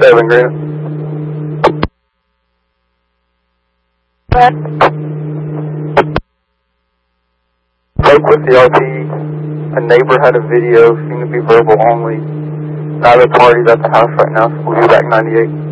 7, Grant. Spoke with the LT. A neighbor had a video, seemed to be verbal only. Neither party's at the house right now, so we'll be back 98.